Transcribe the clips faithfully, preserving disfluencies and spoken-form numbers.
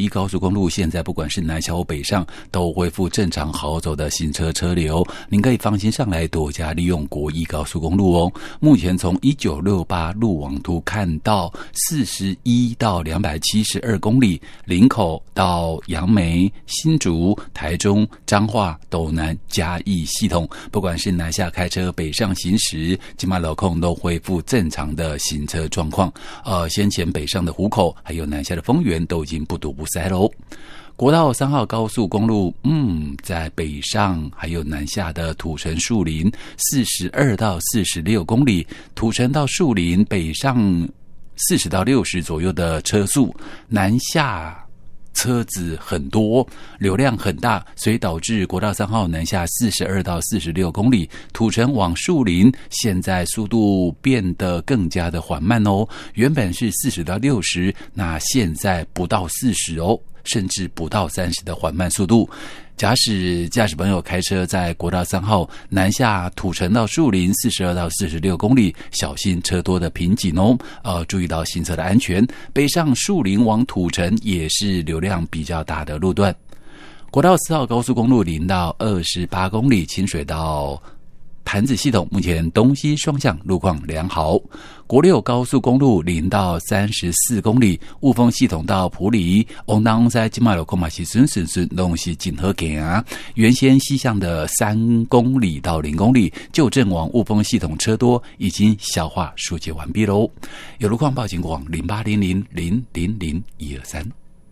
一高速公路现在不管是南下或北上都恢复正常好走的行车车流，您可以放心上来多加利用国一高速公路哦。目前从一九六八路网图看到四十一到两百七十二公里，林口到杨梅、新竹、台中、彰化、斗南、嘉义系统，不管是南下开车北上行驶，金马路控都恢复正常的行车状况。呃，先前北上的湖口还有南下的丰原都已经不堵不塞喽。国道三号高速公路，嗯，在北上还有南下的土城树林四十二到四十六公里，土城到树林北上四十到六十左右的车速，南下车子很多，流量很大，所以导致国道三号南下四十二到四十六公里，土城往树林现在速度变得更加的缓慢哦，原本是四十到六十，那现在不到四十哦，甚至不到三十的缓慢速度。假使驾驶朋友开车在国道三号南下土城到树林四十二到四十六公里，小心车多的瓶颈哦，呃，注意到行车的安全。北上树林往土城也是流量比较大的路段。国道四号高速公路零到二十八公里，清水到潭子系统目前东西双向路况良好。国六高速公路零到三十四公里，雾峰系统到埔里，往南在金马路空马西顺顺顺东西锦和给啊，原先西向的三公里到零公里，旧正往雾峰系统车多，已经消化疏解完毕喽。有路况报警广零八零零零零零一二三。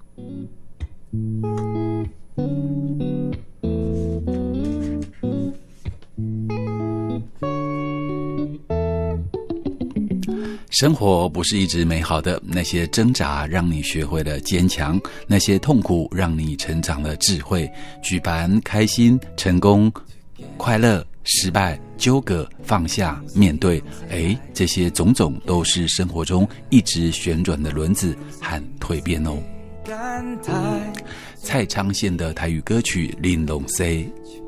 生活不是一直美好的，那些挣扎让你学会了坚强，那些痛苦让你成长了智慧。举凡开心、成功、快乐、失败、纠葛、放下、面对，诶，这些种种都是生活中一直旋转的轮子和蜕变哦。蔡昌宪的台语歌曲《玲珑西》。